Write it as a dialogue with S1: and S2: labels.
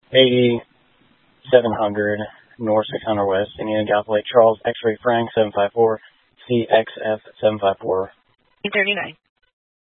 S1: 8700 North 600 West, Indiana Golf Lake Charles, X-Ray Frank 754, CXF 754.
S2: 39.